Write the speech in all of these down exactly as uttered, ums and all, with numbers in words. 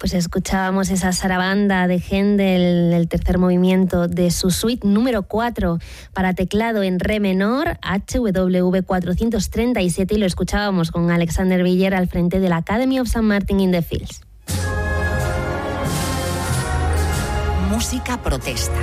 Pues escuchábamos esa sarabanda de Händel, el tercer movimiento de su suite número cuatro para teclado en re menor, H W V cuatrocientos treinta y siete, y lo escuchábamos con Alexander Villar al frente de la Academy of Saint Martin in the Fields. Música protesta.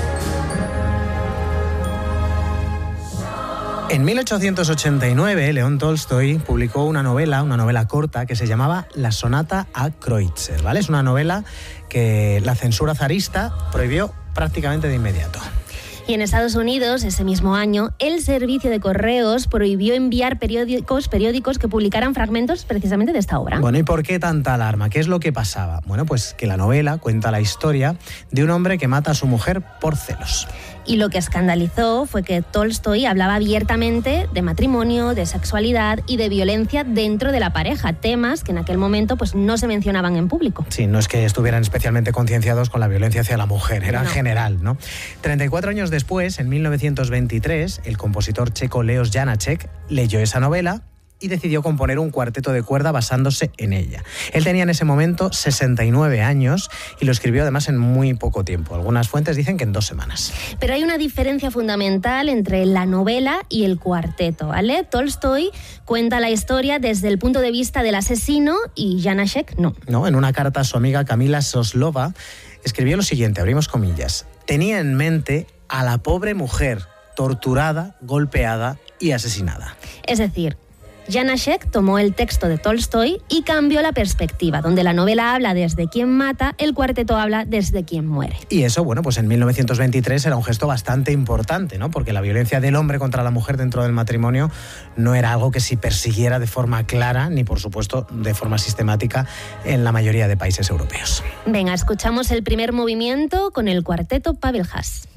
En mil ochocientos ochenta y nueve, León Tolstoy publicó una novela, una novela corta que se llamaba La sonata a Kreutzer, ¿vale? Es una novela que la censura zarista prohibió prácticamente de inmediato. Y en Estados Unidos, ese mismo año, el servicio de correos prohibió enviar periódicos, periódicos que publicaran fragmentos precisamente de esta obra. Bueno, ¿y por qué tanta alarma? ¿Qué es lo que pasaba? Bueno, pues que la novela cuenta la historia de un hombre que mata a su mujer por celos. Y lo que escandalizó fue que Tolstoy hablaba abiertamente de matrimonio, de sexualidad y de violencia dentro de la pareja, temas que en aquel momento pues, no se mencionaban en público. Sí, no es que estuvieran especialmente concienciados con la violencia hacia la mujer, era no. en general, ¿no? treinta y cuatro años después, en mil novecientos veintitrés, el compositor checo Leos Janáček leyó esa novela y decidió componer un cuarteto de cuerda basándose en ella. Él tenía en ese momento sesenta y nueve años y lo escribió además en muy poco tiempo. Algunas fuentes dicen que en dos semanas. Pero hay una diferencia fundamental entre la novela y el cuarteto, ¿vale? Tolstoy cuenta la historia desde el punto de vista del asesino y Janáček no. No, en una carta a su amiga Kamila Soslova escribió lo siguiente, abrimos comillas: tenía en mente a la pobre mujer torturada, golpeada y asesinada. Es decir, Janáček tomó el texto de Tolstoy y cambió la perspectiva. Donde la novela habla desde quien mata, el cuarteto habla desde quien muere. Y eso, bueno, pues en mil novecientos veintitrés era un gesto bastante importante, ¿no? Porque la violencia del hombre contra la mujer dentro del matrimonio no era algo que se persiguiera de forma clara, ni por supuesto de forma sistemática en la mayoría de países europeos. Venga, escuchamos el primer movimiento con el cuarteto Pavel Haas.